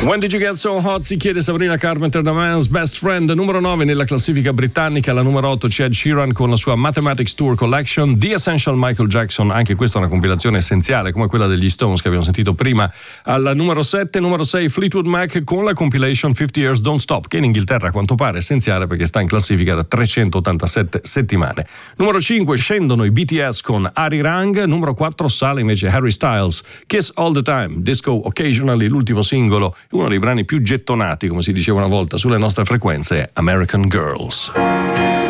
When Did You Get So Hot? Si chiede Sabrina Carpenter da Man's Best Friend, numero 9 nella classifica britannica. Alla numero 8 c'è Ed Sheeran con la sua Mathematics Tour Collection. The Essential Michael Jackson, anche questa è una compilazione essenziale come quella degli Stones che abbiamo sentito prima. Al numero 7, numero 6 Fleetwood Mac con la compilation 50 Years Don't Stop, che in Inghilterra a quanto pare è essenziale perché sta in classifica da 387 settimane. Numero 5 scendono i BTS con Arirang. Numero 4 sale invece Harry Styles, Kiss All The Time, Disco Occasionally, l'ultimo singolo, uno dei brani più gettonati, come si diceva una volta, sulle nostre frequenze, American Girls.